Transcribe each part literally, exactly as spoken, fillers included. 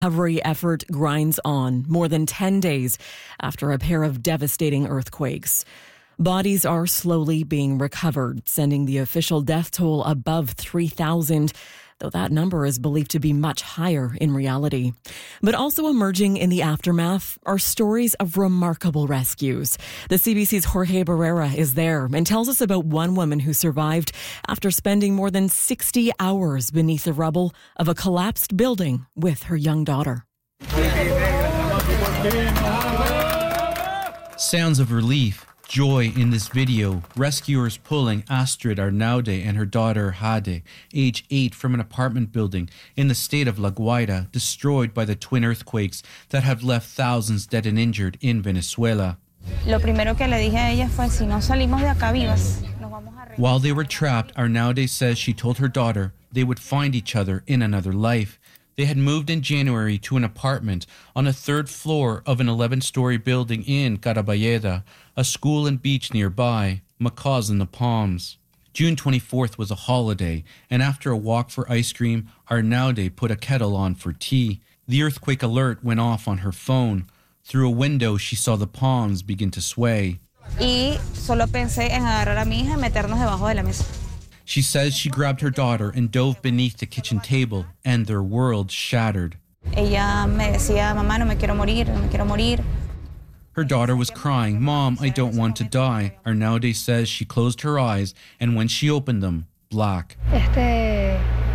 Recovery effort grinds on more than ten days after a pair of devastating earthquakes. Bodies are slowly being recovered, sending the official death toll above three thousand, though that number is believed to be much higher in reality. But also emerging in the aftermath are stories of remarkable rescues. The C B C's Jorge Barrera is there and tells us about one woman who survived after spending more than sixty hours beneath the rubble of a collapsed building with her young daughter. Sounds of relief, joy in this video. Rescuers pulling Astrid Arnaude and her daughter Hade, age eight, from an apartment building in the state of La Guaira, destroyed by the twin earthquakes that have left thousands dead and injured in Venezuela. Lo primero que le dije a ella fue, si no salimos de acá vivas, nos vamos a... While they were trapped, Arnaude says she told her daughter they would find each other in another life. They had moved in January to an apartment on a third floor of an eleven-story building in Caraballeda, a school and beach nearby, macaws in the palms. June twenty-fourth was a holiday, and after a walk for ice cream, Arnaude put a kettle on for tea. The earthquake alert went off on her phone. Through a window, she saw the palms begin to sway. Y solo pensé en agarrar a mi hija y meternos debajo de la mesa. She says she grabbed her daughter and dove beneath the kitchen table, and their world shattered. Ella me decía, mamá, no me quiero morir, no me quiero morir. Her daughter was crying, Mom, I don't want to die. Arnaude says she closed her eyes, and when she opened them, black. Este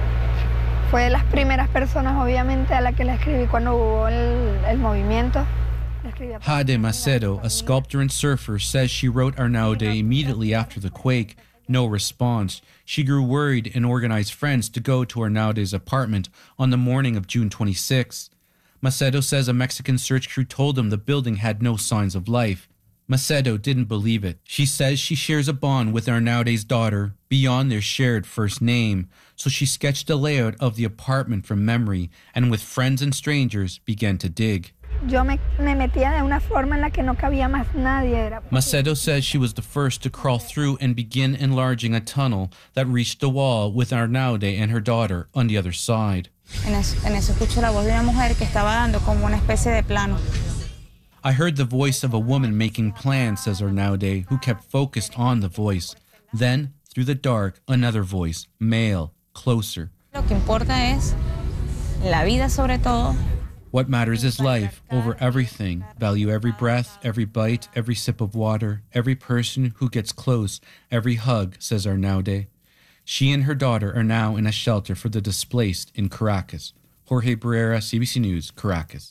fue de las primeras personas, obviamente, a la que le escribí cuando hubo el, el movimiento. Hade Macedo, a sculptor and surfer, says she wrote Arnaude immediately after the quake. No response. She grew worried and organized friends to go to Arnaude's apartment on the morning of June twenty-sixth. Macedo says a Mexican search crew told him the building had no signs of life. Macedo didn't believe it. She says she shares a bond with Arnaude's daughter beyond their shared first name, so she sketched a layout of the apartment from memory and with friends and strangers began to dig. Yo me, me metía de una forma en la que no cabía más nadie. Macedo says she was the first to crawl through and begin enlarging a tunnel that reached the wall with Arnaude and her daughter on the other side. En eso, en eso escucho la voz de una mujer que estaba dando como una especie de plano. I heard the voice of a woman making plans, says Arnaude, who kept focused on the voice. Then, through the dark, another voice, male, closer. Lo que importa es la vida sobre todo. What matters is life over everything. Value every breath, every bite, every sip of water, every person who gets close, every hug, says Arnaude. She and her daughter are now in a shelter for the displaced in Caracas. Jorge Barrera, C B C News, Caracas.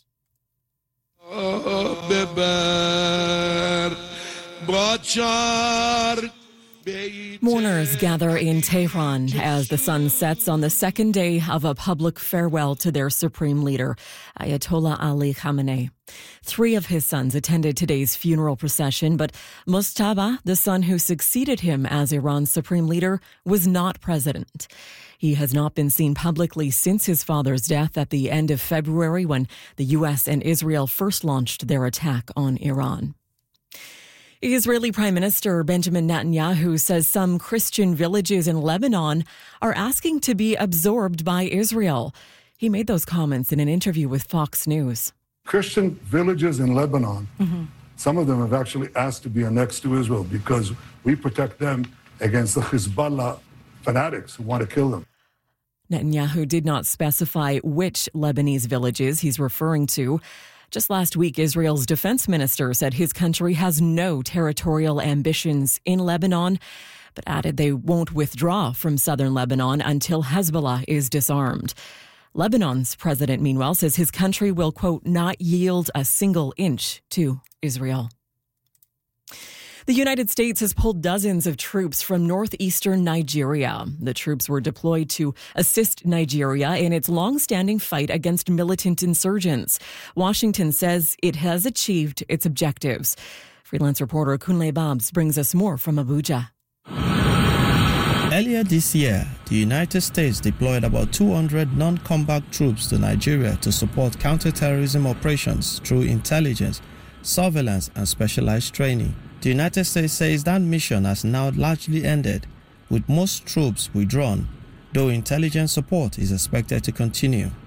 Mourners gather in Tehran as the sun sets on the second day of a public farewell to their supreme leader, Ayatollah Ali Khamenei. Three of his sons attended today's funeral procession, but Mujtaba, the son who succeeded him as Iran's supreme leader, was not present. He has not been seen publicly since his father's death at the end of February when the U S and Israel first launched their attack on Iran. Israeli Prime Minister Benjamin Netanyahu says some Christian villages in Lebanon are asking to be absorbed by Israel. He made those comments in an interview with Fox News. Christian villages in Lebanon, mm-hmm. some of them have actually asked to be annexed to Israel because we protect them against the Hezbollah fanatics who want to kill them. Netanyahu did not specify which Lebanese villages he's referring to. Just last week, Israel's defense minister said his country has no territorial ambitions in Lebanon, but added they won't withdraw from southern Lebanon until Hezbollah is disarmed. Lebanon's president, meanwhile, says his country will, quote, not yield a single inch to Israel. The United States has pulled dozens of troops from northeastern Nigeria. The troops were deployed to assist Nigeria in its long-standing fight against militant insurgents. Washington says it has achieved its objectives. Freelance reporter Kunle Babs brings us more from Abuja. Earlier this year, the United States deployed about two hundred non-combat troops to Nigeria to support counterterrorism operations through intelligence, surveillance, and specialized training. The United States says that mission has now largely ended, with most troops withdrawn, though intelligence support is expected to continue.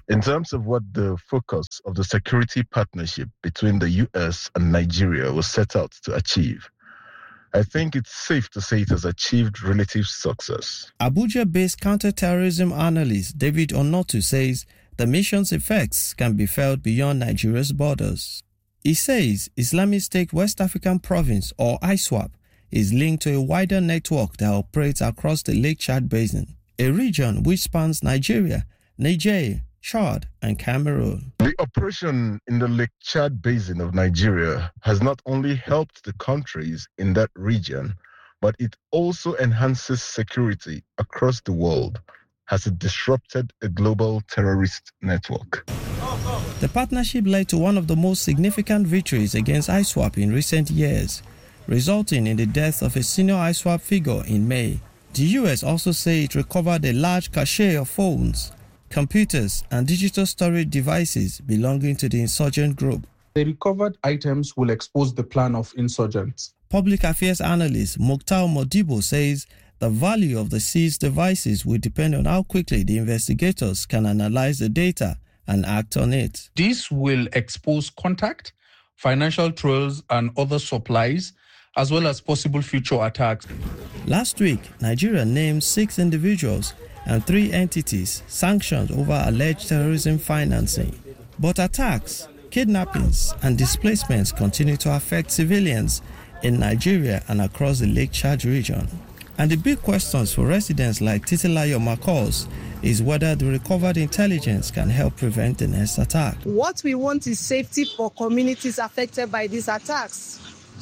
In terms of what the focus of the security partnership between the U S and Nigeria was set out to achieve, I think it's safe to say it has achieved relative success. Abuja-based counterterrorism analyst David Onotu says the mission's effects can be felt beyond Nigeria's borders. He says Islamic State West African Province, or I SWAP, is linked to a wider network that operates across the Lake Chad Basin, a region which spans Nigeria, Niger, Chad, and Cameroon. The operation in the Lake Chad Basin of Nigeria has not only helped the countries in that region, but it also enhances security across the world as it disrupted a global terrorist network. The partnership led to one of the most significant victories against I SWAP in recent years, resulting in the death of a senior I SWAP figure in May. The U S also say it recovered a large cache of phones, computers, and digital storage devices belonging to the insurgent group. The recovered items will expose the plan of insurgents. Public affairs analyst Mukhtar Modibo says the value of the seized devices will depend on how quickly the investigators can analyze the data and act on it. This will expose contact, financial trails, and other supplies, as well as possible future attacks. Last week, Nigeria named six individuals and three entities sanctioned over alleged terrorism financing. But attacks, kidnappings, and displacements continue to affect civilians in Nigeria and across the Lake Chad region. And the big questions for residents like Titilayo Makos is whether the recovered intelligence can help prevent the next attack. What we want is safety for communities affected by these attacks,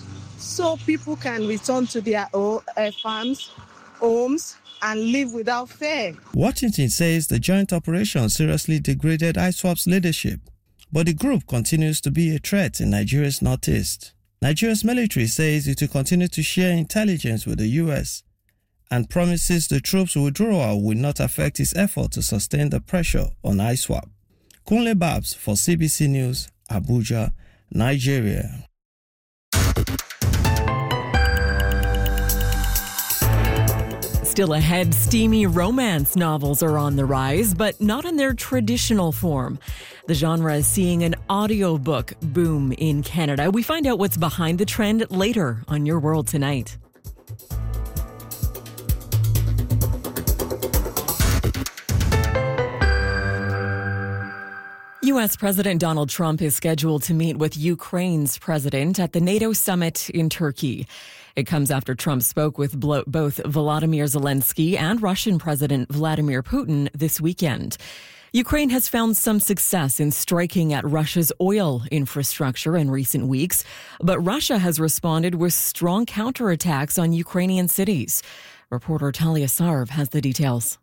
so people can return to their own, uh, farms, homes, and live without fear. Washington says the joint operation seriously degraded I SWAP's leadership, but the group continues to be a threat in Nigeria's northeast. Nigeria's military says it will continue to share intelligence with the U S and promises the troops' withdrawal will not affect its effort to sustain the pressure on I SWAP. Kunle Babs for C B C News, Abuja, Nigeria. Still ahead, steamy romance novels are on the rise, but not in their traditional form. The genre is seeing an audiobook boom in Canada. We find out what's behind the trend later on Your World Tonight. U S President Donald Trump is scheduled to meet with Ukraine's president at the NATO summit in Turkey. It comes after Trump spoke with both Volodymyr Zelensky and Russian President Vladimir Putin this weekend. Ukraine has found some success in striking at Russia's oil infrastructure in recent weeks, but Russia has responded with strong counterattacks on Ukrainian cities. Reporter Talia Sarv has the details.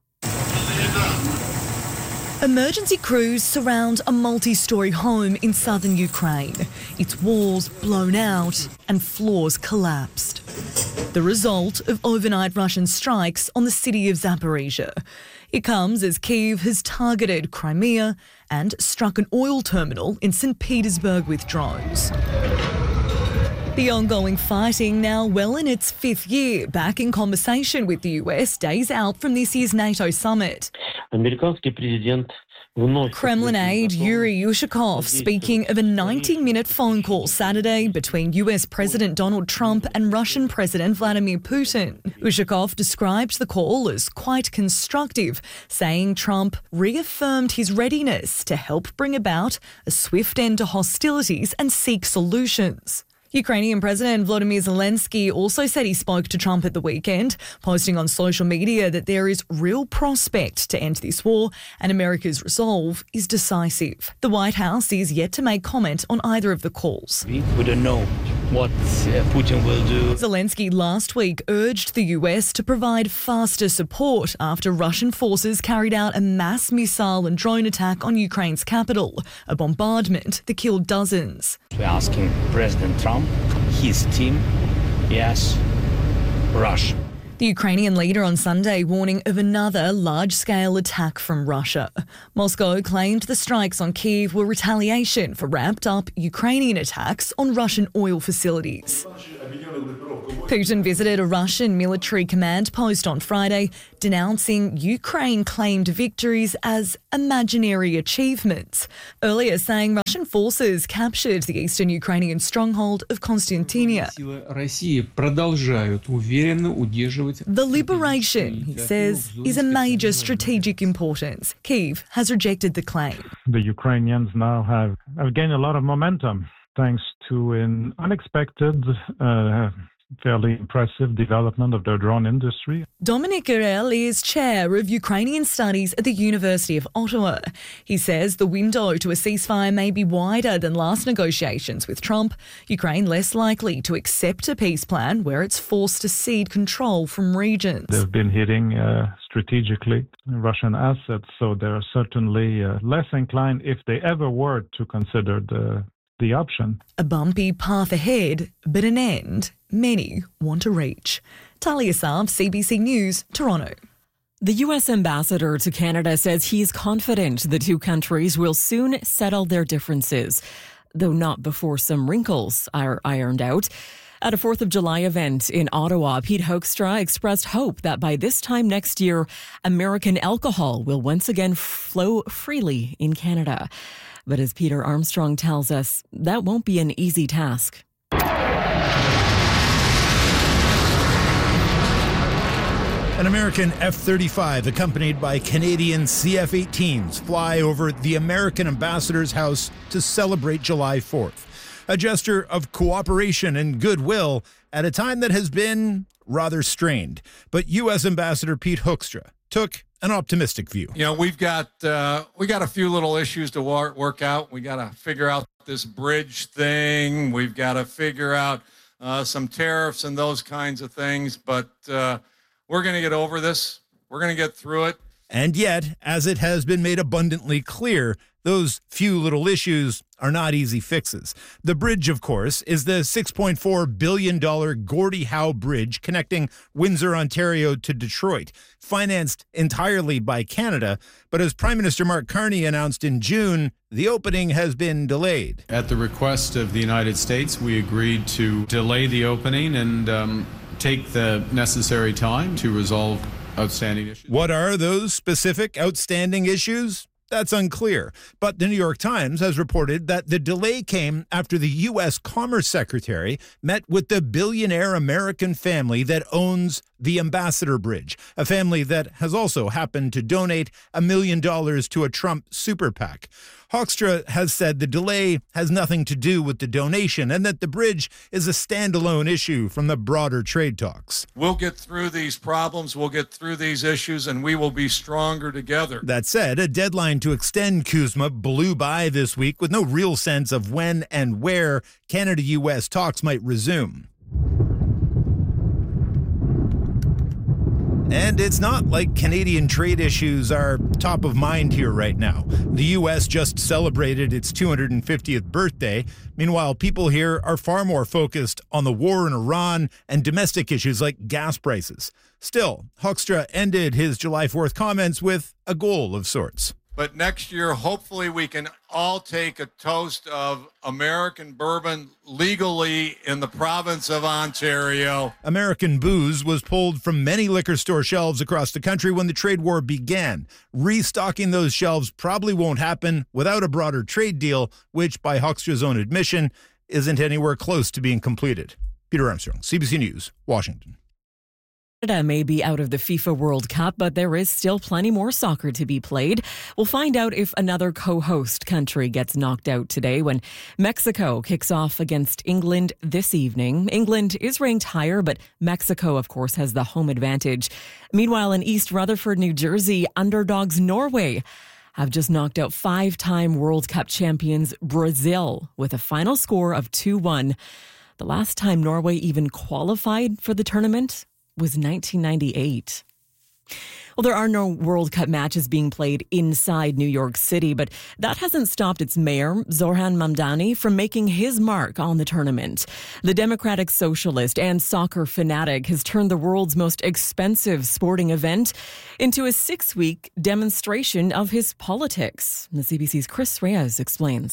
Emergency crews surround a multi-storey home in southern Ukraine. Its walls blown out and floors collapsed. The result of overnight Russian strikes on the city of Zaporizhia. It comes as Kyiv has targeted Crimea and struck an oil terminal in Saint Petersburg with drones. The ongoing fighting now well in its fifth year, back in conversation with the U S days out from this year's NATO summit. Kremlin aide Yuri Ushakov speaking of a ninety-minute phone call Saturday between U S President Donald Trump and Russian President Vladimir Putin. Ushakov described the call as quite constructive, saying Trump reaffirmed his readiness to help bring about a swift end to hostilities and seek solutions. Ukrainian President Volodymyr Zelensky also said he spoke to Trump at the weekend, posting on social media that there is real prospect to end this war and America's resolve is decisive. The White House is yet to make comment on either of the calls. We don't know what uh, Putin will do. Zelensky last week urged the U S to provide faster support after Russian forces carried out a mass missile and drone attack on Ukraine's capital, a bombardment that killed dozens. We're asking President Trump, his team, yes, Russia. The Ukrainian leader on Sunday warning of another large-scale attack from Russia. Moscow claimed the strikes on Kyiv were retaliation for ramped-up Ukrainian attacks on Russian oil facilities. Putin visited a Russian military command post on Friday, denouncing Ukraine-claimed victories as imaginary achievements, earlier saying Russian forces captured the eastern Ukrainian stronghold of Konstantinia. The liberation, he says, is a major strategic importance. Kyiv has rejected the claim. The Ukrainians now have, have gained a lot of momentum thanks to an unexpected, uh, fairly impressive development of their drone industry. Dominic Gurel is chair of Ukrainian studies at the University of Ottawa. He says the window to a ceasefire may be wider than last negotiations with Trump, Ukraine less likely to accept a peace plan where it's forced to cede control from regions. They've been hitting uh, strategically Russian assets, so they're certainly uh, less inclined, if they ever were to consider the the option. A bumpy path ahead, but an end many want to reach. Talia Saab, C B C News, Toronto. The U S ambassador to Canada says he's confident the two countries will soon settle their differences, though not before some wrinkles are ironed out. At a fourth of July event in Ottawa, Pete Hoekstra expressed hope that by this time next year, American alcohol will once again flow freely in Canada. But as Peter Armstrong tells us, that won't be an easy task. An American F thirty-five accompanied by Canadian C F eighteens fly over the American ambassador's house to celebrate July fourth. A gesture of cooperation and goodwill at a time that has been rather strained. But U S Ambassador Pete Hoekstra took an optimistic view. You know, we've got uh, we got a few little issues to war- work out. We got to figure out this bridge thing. We've got to figure out uh, some tariffs and those kinds of things. But uh, we're going to get over this. We're going to get through it. And yet, as it has been made abundantly clear, those few little issues are not easy fixes. The bridge, of course, is the six point four billion dollars Gordie Howe Bridge connecting Windsor, Ontario to Detroit, financed entirely by Canada. But as Prime Minister Mark Carney announced in June, the opening has been delayed. At the request of the United States, we agreed to delay the opening and um, take the necessary time to resolve outstanding issues. What are those specific outstanding issues? That's unclear. But the New York Times has reported that the delay came after the U S Commerce Secretary met with the billionaire American family that owns the Ambassador Bridge, a family that has also happened to donate a million dollars to a Trump super PAC. Hoekstra has said the delay has nothing to do with the donation and that the bridge is a standalone issue from the broader trade talks. We'll get through these problems, we'll get through these issues, and we will be stronger together. That said, a deadline to extend CUSMA blew by this week with no real sense of when and where Canada-U S talks might resume. And it's not like Canadian trade issues are top of mind here right now. The U S just celebrated its two hundred fiftieth birthday. Meanwhile, people here are far more focused on the war in Iran and domestic issues like gas prices. Still, Hoekstra ended his July fourth comments with a goal of sorts. But next year, hopefully we can all take a toast of American bourbon legally in the province of Ontario. American booze was pulled from many liquor store shelves across the country when the trade war began. Restocking those shelves probably won't happen without a broader trade deal, which, by Hoekstra's own admission, isn't anywhere close to being completed. Peter Armstrong, C B C News, Washington. Canada may be out of the FIFA World Cup, but there is still plenty more soccer to be played. We'll find out if another co-host country gets knocked out today when Mexico kicks off against England this evening. England is ranked higher, but Mexico, of course, has the home advantage. Meanwhile, in East Rutherford, New Jersey, underdogs Norway have just knocked out five-time World Cup champions Brazil with a final score of two one. The last time Norway even qualified for the tournament was nineteen ninety-eight. Well, there are no World Cup matches being played inside New York City, but that hasn't stopped its mayor, Zoran Mamdani, from making his mark on the tournament. The democratic socialist and soccer fanatic has turned the world's most expensive sporting event into a six-week demonstration of his politics. The C B C's Chris Reyes explains.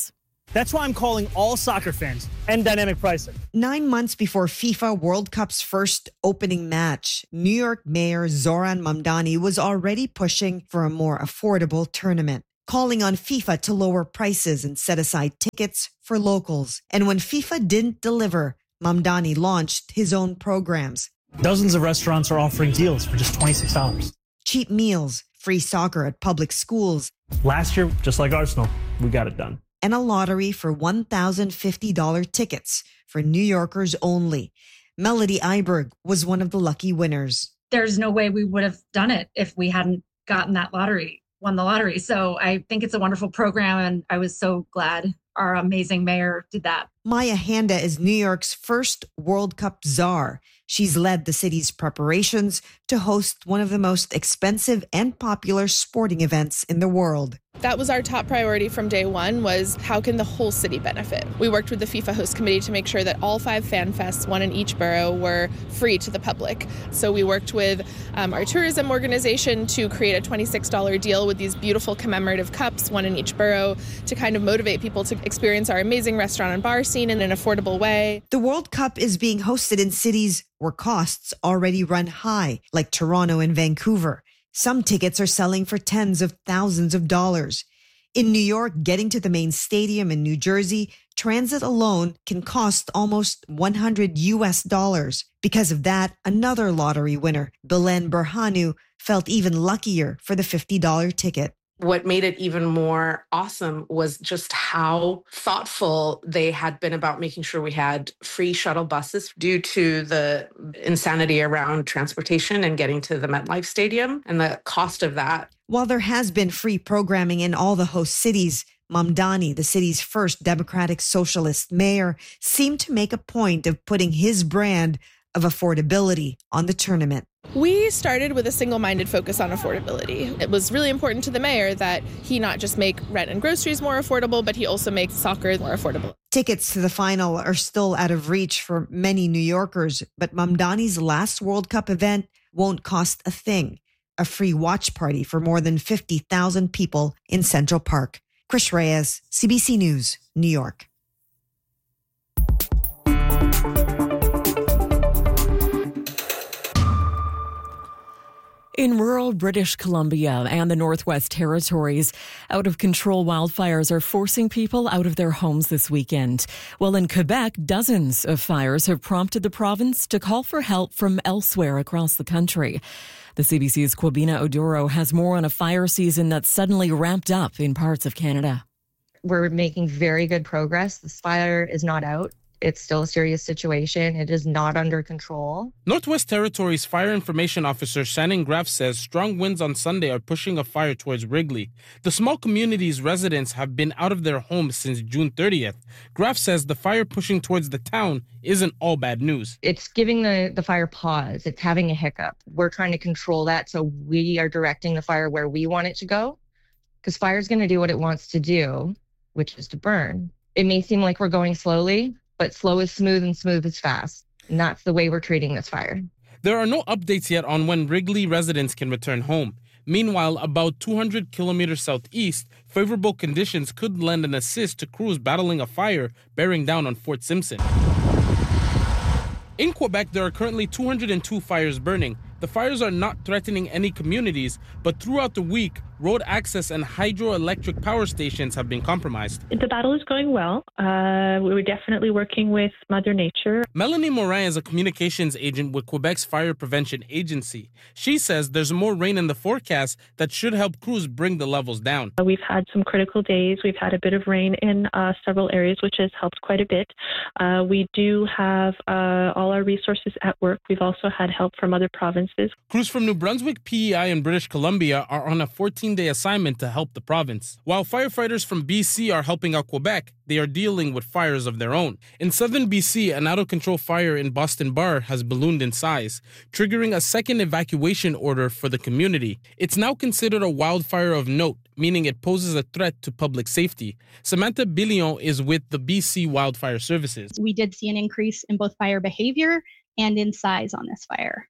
That's why I'm calling all soccer fans and Dynamic Pricing. Nine months before FIFA World Cup's first opening match, New York Mayor Zoran Mamdani was already pushing for a more affordable tournament, calling on FIFA to lower prices and set aside tickets for locals. And when FIFA didn't deliver, Mamdani launched his own programs. Dozens of restaurants are offering deals for just twenty-six dollars. Cheap meals, free soccer at public schools. Last year, just like Arsenal, we got it done. And a lottery for one thousand fifty dollars tickets for New Yorkers only. Melody Iberg was one of the lucky winners. There's no way we would have done it if we hadn't gotten that lottery, won the lottery. So I think it's a wonderful program, and I was so glad our amazing mayor did that. Maya Handa is New York's first World Cup czar. She's led the city's preparations to host one of the most expensive and popular sporting events in the world. That was our top priority from day one, was how can the whole city benefit? We worked with the FIFA host committee to make sure that all five fan fests, one in each borough, were free to the public. So we worked with um, our tourism organization to create a twenty-six dollars deal with these beautiful commemorative cups, one in each borough, to kind of motivate people to experience our amazing restaurant and bar scene in an affordable way. The World Cup is being hosted in cities where costs already run high, like Toronto and Vancouver. Some tickets are selling for tens of thousands of dollars. In New York, getting to the main stadium in New Jersey, transit alone can cost almost one hundred U S dollars. Because of that, another lottery winner, Belen Berhanu, felt even luckier for the fifty dollars ticket. What made it even more awesome was just how thoughtful they had been about making sure we had free shuttle buses due to the insanity around transportation and getting to the MetLife Stadium and the cost of that. While there has been free programming in all the host cities, Mamdani, the city's first democratic socialist mayor, seemed to make a point of putting his brand of affordability on the tournament. We started with a single-minded focus on affordability. It was really important to the mayor that he not just make rent and groceries more affordable, but he also makes soccer more affordable. Tickets to the final are still out of reach for many New Yorkers, but Mamdani's last World Cup event won't cost a thing. A free watch party for more than fifty thousand people in Central Park. Chris Reyes, C B C News, New York. In rural British Columbia and the Northwest Territories, out-of-control wildfires are forcing people out of their homes this weekend. While in Quebec, dozens of fires have prompted the province to call for help from elsewhere across the country. The C B C's Kwabina Oduro has more on a fire season that's suddenly ramped up in parts of Canada. We're making very good progress. The fire is not out. It's still a serious situation. It is not under control. Northwest Territories Fire Information Officer Shannon Graff says strong winds on Sunday are pushing a fire towards Wrigley. The small community's residents have been out of their homes since June thirtieth. Graff says the fire pushing towards the town isn't all bad news. It's giving the, the fire pause. It's having a hiccup. We're trying to control that, so we are directing the fire where we want it to go, because fire is going to do what it wants to do, which is to burn. It may seem like we're going slowly, but slow is smooth and smooth is fast. And that's the way we're treating this fire. There are no updates yet on when Wrigley residents can return home. Meanwhile, about two hundred kilometers southeast, favorable conditions could lend an assist to crews battling a fire bearing down on Fort Simpson. In Quebec, there are currently two hundred two fires burning. The fires are not threatening any communities, but throughout the week, road access and hydroelectric power stations have been compromised. The battle is going well. Uh, we're definitely working with Mother Nature. Melanie Morin is a communications agent with Quebec's Fire Prevention Agency. She says there's more rain in the forecast that should help crews bring the levels down. We've had some critical days. We've had a bit of rain in uh, several areas, which has helped quite a bit. Uh, we do have uh, all our resources at work. We've also had help from other provinces. Crews from New Brunswick, P E I, and British Columbia are on a fourteen-day assignment to help the province. While firefighters from B C are helping out Quebec, they are dealing with fires of their own. In southern B C, an out-of-control fire in Boston Bar has ballooned in size, triggering a second evacuation order for the community. It's now considered a wildfire of note, meaning it poses a threat to public safety. Samantha Billion is with the B C Wildfire Services. We did see an increase in both fire behavior and in size on this fire.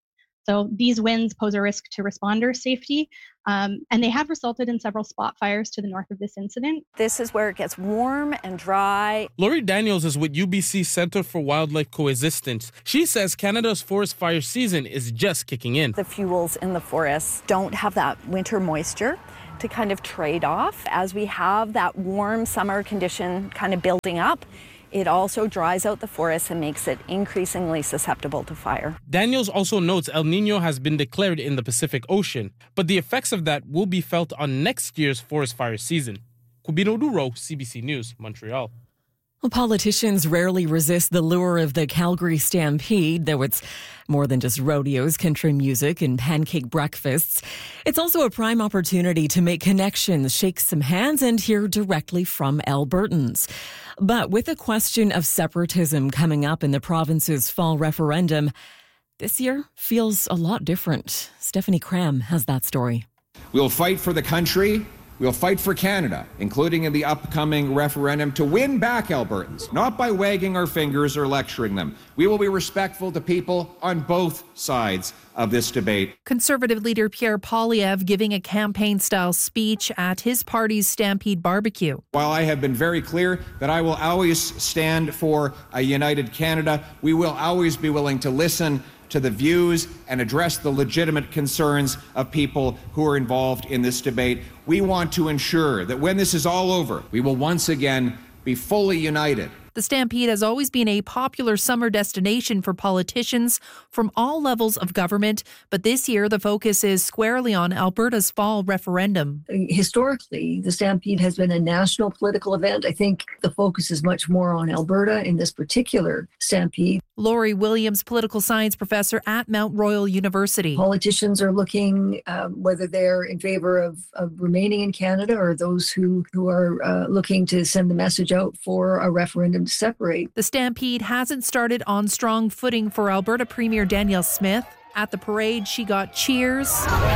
So these winds pose a risk to responder safety, um, and they have resulted in several spot fires to the north of this incident. This is where it gets warm and dry. Lori Daniels is with U B C Center for Wildlife Coexistence. She says Canada's forest fire season is just kicking in. The fuels in the forests don't have that winter moisture to kind of trade off. As we have that warm summer condition kind of building up, it also dries out the forest and makes it increasingly susceptible to fire. Daniels also notes El Nino has been declared in the Pacific Ocean, but the effects of that will be felt on next year's forest fire season. Cubino Duro, C B C News, Montreal. Well, politicians rarely resist the lure of the Calgary Stampede, though it's more than just rodeos, country music, and pancake breakfasts. It's also a prime opportunity to make connections, shake some hands, and hear directly from Albertans. But with the question of separatism coming up in the province's fall referendum, this year feels a lot different. Stephanie Cram has that story. We'll fight for the country. We'll fight for Canada, including in the upcoming referendum, to win back Albertans, not by wagging our fingers or lecturing them. We will be respectful to people on both sides of this debate. Conservative leader Pierre Poilievre giving a campaign-style speech at his party's Stampede barbecue. While I have been very clear that I will always stand for a united Canada, we will always be willing to listen to the views and address the legitimate concerns of people who are involved in this debate. We want to ensure that when this is all over, we will once again be fully united. The Stampede has always been a popular summer destination for politicians from all levels of government, but this year the focus is squarely on Alberta's fall referendum. Historically, the Stampede has been a national political event. I think the focus is much more on Alberta in this particular Stampede. Laurie Williams, political science professor at Mount Royal University. Politicians are looking um, whether they're in favor of, of remaining in Canada or those who, who are uh, looking to send the message out for a referendum to separate. The Stampede hasn't started on strong footing for Alberta Premier Danielle Smith. At the parade, she got cheers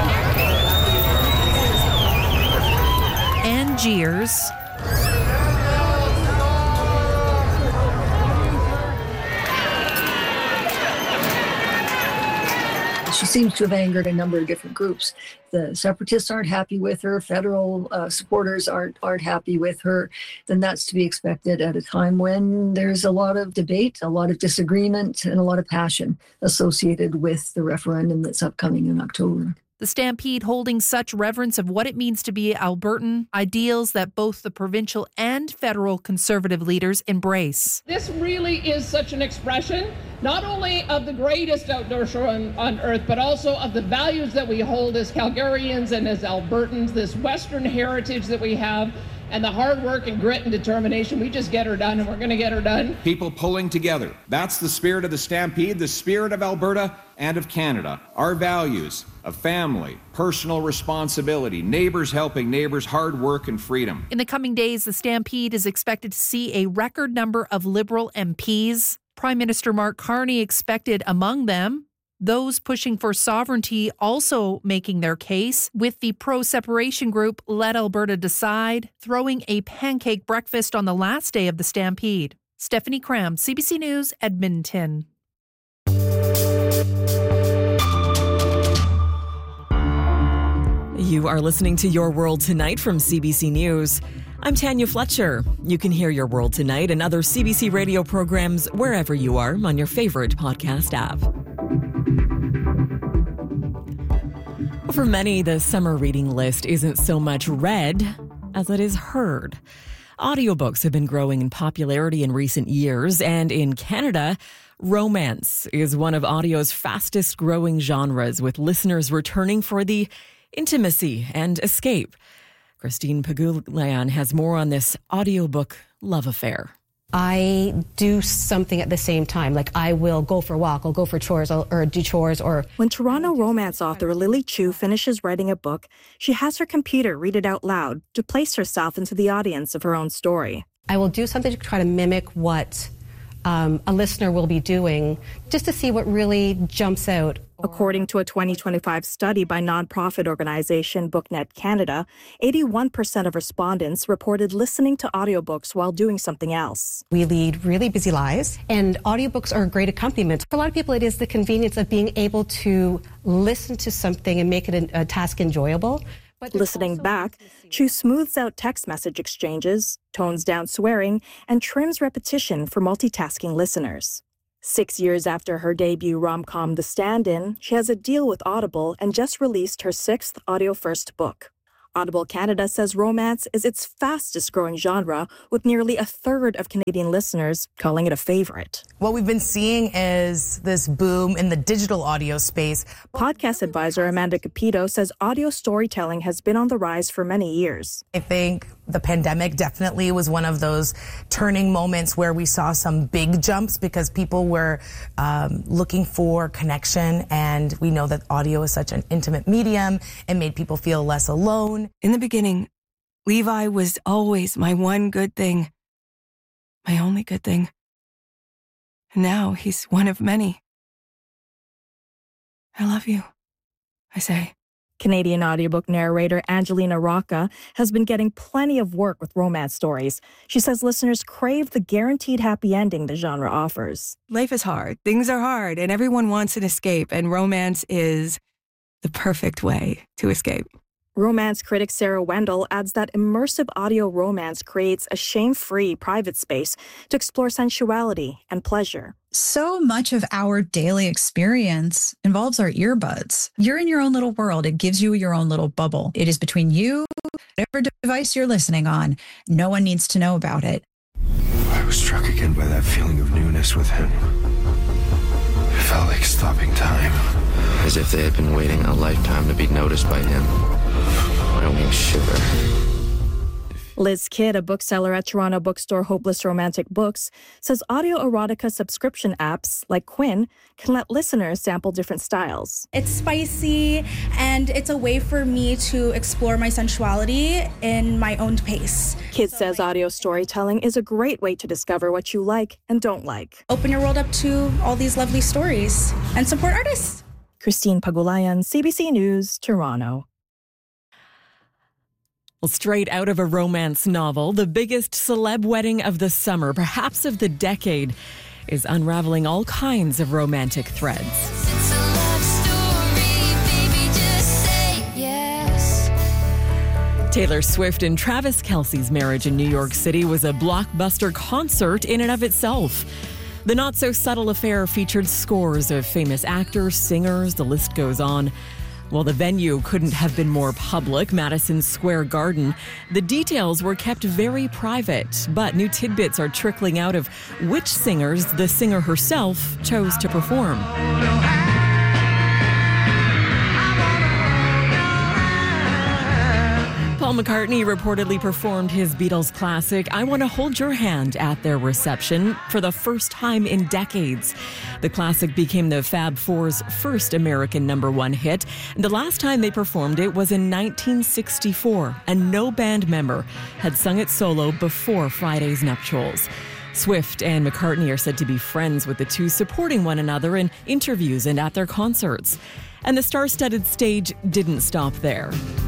and jeers. She seems to have angered a number of different groups. The separatists aren't happy with her. Federal uh, supporters aren't aren't happy with her. Then that's to be expected at a time when there's a lot of debate, a lot of disagreement, and a lot of passion associated with the referendum that's upcoming in October. The Stampede holding such reverence of what it means to be Albertan, ideals that both the provincial and federal conservative leaders embrace. This really is such an expression, not only of the greatest outdoor show on, on earth, but also of the values that we hold as Calgarians and as Albertans, this Western heritage that we have, and the hard work and grit and determination. We just get her done, and we're going to get her done. People pulling together. That's the spirit of the Stampede, the spirit of Alberta and of Canada. Our values of family, personal responsibility, neighbors helping neighbors, hard work and freedom. In the coming days, the Stampede is expected to see a record number of Liberal M Ps. Prime Minister Mark Carney expected among them. Those pushing for sovereignty also making their case, with the pro-separation group Let Alberta Decide throwing a pancake breakfast on the last day of the Stampede. Stephanie Cram, C B C News, Edmonton. You are listening to Your World Tonight from C B C News. I'm Tanya Fletcher. You can hear Your World Tonight and other C B C radio programs wherever you are on your favorite podcast app. For many, the summer reading list isn't so much read as it is heard. Audiobooks have been growing in popularity in recent years, and in Canada, romance is one of audio's fastest growing genres, with listeners returning for the intimacy and escape. Christine Pagulayan has more on this audiobook love affair. I do something at the same time. Like I will go for a walk, I'll go for chores, I'll, or do chores, or... When Toronto romance author Lily Chu finishes writing a book, she has her computer read it out loud to place herself into the audience of her own story. I will do something to try to mimic what um, a listener will be doing, just to see what really jumps out. According to a twenty twenty-five study by nonprofit organization BookNet Canada, eighty-one percent of respondents reported listening to audiobooks while doing something else. We lead really busy lives, and audiobooks are a great accompaniment. For a lot of people, it is the convenience of being able to listen to something and make it a, a task enjoyable. But listening back, Chu smooths out text message exchanges, tones down swearing, and trims repetition for multitasking listeners. Six years after her debut rom-com The Stand-In, she has a deal with Audible and just released her sixth audio-first book. Audible Canada says romance is its fastest-growing genre, with nearly a third of Canadian listeners calling it a favorite. What we've been seeing is this boom in the digital audio space. Podcast advisor Amanda Capito says audio storytelling has been on the rise for many years. I think the pandemic definitely was one of those turning moments where we saw some big jumps because people were um, looking for connection, and we know that audio is such an intimate medium. It made people feel less alone. In the beginning, Levi was always my one good thing, my only good thing. And now he's one of many. I love you, I say. Canadian audiobook narrator Angelina Rocca has been getting plenty of work with romance stories. She says listeners crave the guaranteed happy ending the genre offers. Life is hard, things are hard, and everyone wants an escape, and romance is the perfect way to escape. Romance critic Sarah Wendell adds that immersive audio romance creates a shame-free private space to explore sensuality and pleasure. So much of our daily experience involves our earbuds. You're in your own little world. It gives you your own little bubble. It is between you, whatever device you're listening on. No one needs to know about it. I was struck again by that feeling of newness with him. It felt like stopping time. As if they had been waiting a lifetime to be noticed by him. My wings shiver. Liz Kidd, a bookseller at Toronto bookstore Hopeless Romantic Books, says audio erotica subscription apps like Quinn can let listeners sample different styles. It's spicy, and it's a way for me to explore my sensuality in my own pace. Kidd so, says like, audio storytelling is a great way to discover what you like and don't like. Open your world up to all these lovely stories and support artists. Christine Pagulayan, C B C News, Toronto. Well, straight out of a romance novel, the biggest celeb wedding of the summer, perhaps of the decade, is unraveling all kinds of romantic threads. It's a love story, baby, just say yes. Taylor Swift and Travis Kelce's marriage in New York City was a blockbuster concert in and of itself. The not-so-subtle affair featured scores of famous actors, singers, the list goes on. While the venue couldn't have been more public, Madison Square Garden, the details were kept very private, but new tidbits are trickling out of which singers the singer herself chose to perform. Paul McCartney reportedly performed his Beatles classic, I Want to Hold Your Hand, at their reception for the first time in decades. The classic became the Fab Four's first American number one hit. The last time they performed it was in nineteen sixty-four, and no band member had sung it solo before Friday's nuptials. Swift and McCartney are said to be friends, with the two supporting one another in interviews and at their concerts. And the star-studded stage didn't stop there.